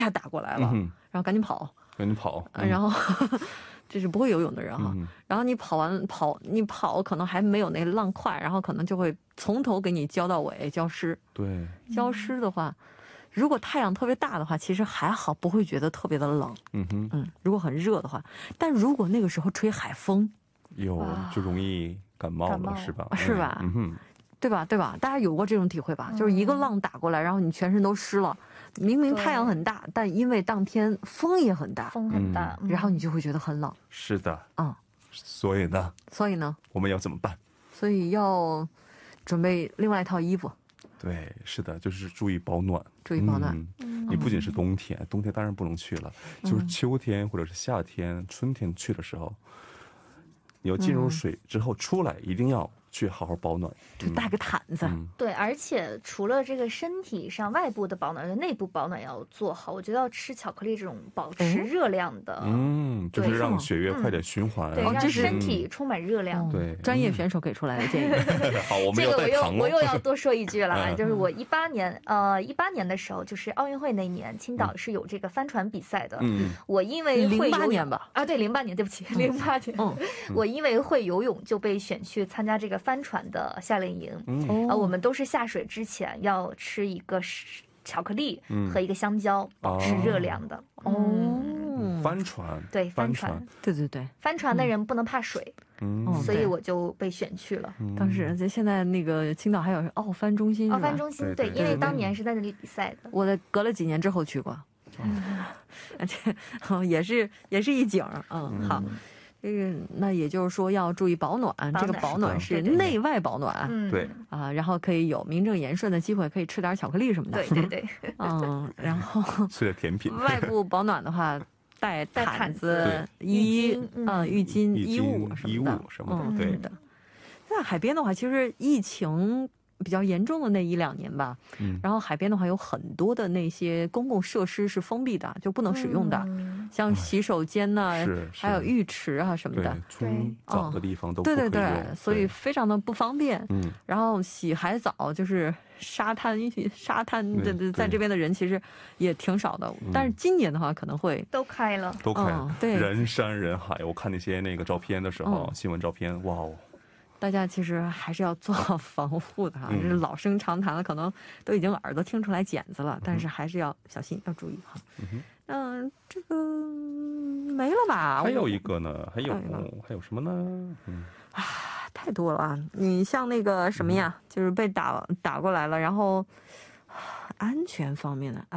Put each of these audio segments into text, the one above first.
下打过来了，然后赶紧跑，然后这是不会游泳的人哈，然后你跑可能还没有那浪快，然后可能就会从头给你浇到尾，浇湿。对，浇湿的话，如果太阳特别大的话，其实还好，不会觉得特别的冷。如果很热的话，但如果那个时候吹海风，就容易感冒了，是吧？是吧？对吧？对吧？大家有过这种体会吧？就是一个浪打过来，然后你全身都湿了。明明太阳很大，但因为当天风也很大，然后你就会觉得很冷。是的，所以呢，我们要怎么办？所以要准备另外一套衣服。对，是的，就是注意保暖，你不仅是冬天当然不能去了，就是秋天或者是夏天、春天去的时候，你要进入水之后出来，一定要去好好保暖，就带个毯子。 对，而且除了这个身体上外部的保暖，内部保暖要做好。我觉得要吃巧克力这种保持热量的， 就是让血液快点循环， 对，让身体充满热量。 对，专业选手给出来的建议。好，我们我又要多说一句了，就是我18年的时候，就是奥运会那年，青岛是有这个帆船比赛的。我因为会游泳，08年吧？啊，对，08年，对不起，08年。我因为会游泳就被选去参加这个帆船的夏令营。我们都是下水之前要吃一个巧克力和一个香蕉，保持热量的。 帆船， 对，帆船， 对， 帆船的人不能怕水，所以我就被选去了。 当时现在那个青岛还有奥帆中心， 对，因为当年是在那里比赛的。 我隔了几年之后去过，也是一景。好。那也就是说要注意保暖，这个保暖是内外保暖，对啊，然后可以有名正言顺的机会，可以吃点巧克力什么的， 对， 然后吃点甜品。 外部保暖的话，带毯子、浴巾、衣物什么的，对的。在海边的话，其实疫情比较严重的那1-2年吧，然后海边的话有很多的那些公共设施是封闭的，就不能使用的，像洗手间呐，还有浴池啊什么的， 冲澡的地方都不可以用， 对，所以非常的不方便。然后洗海澡就是沙滩的，在这边的人其实也挺少的，但是今年的话可能会都开了， 对， 人山人海。我看那些那个照片的时候，新闻照片，哇哦。 大家其实还是要做好防护的哈，这是老生常谈了，可能都已经耳朵听出来茧子了，但是还是要小心，要注意哈。这个没了吧？ 还有一个呢，还有什么呢？ 太多了啊！你像那个什么呀，就是被打过来了，然后安全方面的。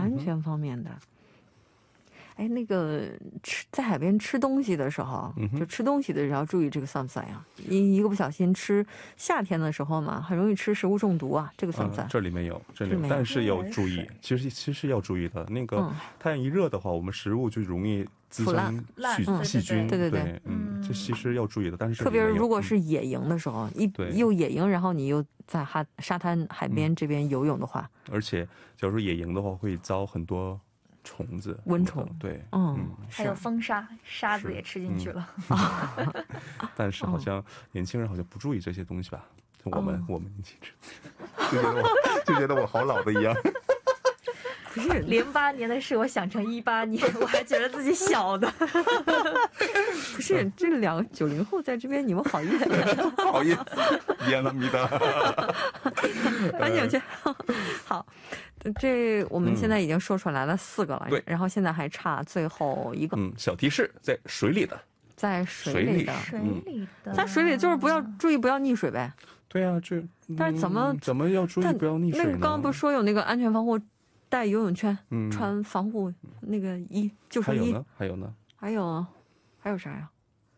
哎，那个在海边吃东西的时候，就吃东西的人要注意这个算不算呀？一个不小心吃，夏天的时候嘛，很容易吃食物中毒啊，这个算不算？ 这里没有，但是要注意，其实要注意的。那个太阳一热的话，我们食物就容易滋生细菌，对，这其实要注意的。但是特别是如果是野营的时候，又野营，然后你又在沙滩海边这边游泳的话， 而且假如说野营的话，会遭很多虫子， 蚊虫， 对， 还有风沙子也吃进去了。 但是好像年轻人好像不注意这些东西吧？我们一起吃，就觉得我好老的一样。 不是08年的事，我想成18年，我还觉得自己小的。 不是，这2个90后在这边，你们好意思？ 不好意思，미안합니다。 赶紧去。好，这我们现在已经说出来了4个了， 对， 然后现在还差最后一个。 小提示，在水里的， 在水里的， 在水里就是注意不要溺水呗。 对啊， 但是怎么要注意不要溺水呢？ 那个刚刚不是说有那个安全防护？带游泳圈，穿防护那个救生衣。 还有呢？ 还有啥呀？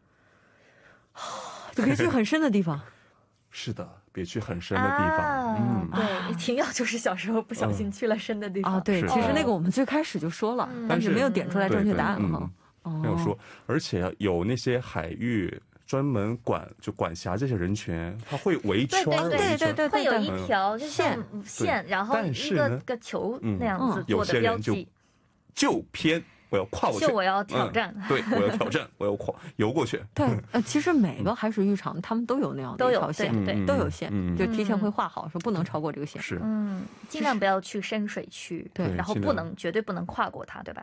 就别去很深的地方。 是的，别去很深的地方。 对，停药就是小时候不小心去了深的地方。 对，其实那个我们最开始就说了，但是没有点出来正确答案哈。 没有说，而且有那些海域专门管辖这些人群，他会围圈， 对，会有一条就像线，然后一个球那样子做的标记。 就偏我要跨过去， 我要挑战， 对，我要挑战，我要游过去。 对，其实每个海水浴场他们都有那样的一条线，都有线，就提前会画好，说不能超过这个线。 是， 尽量不要去深水区，对，然后绝对不能跨过它，对吧？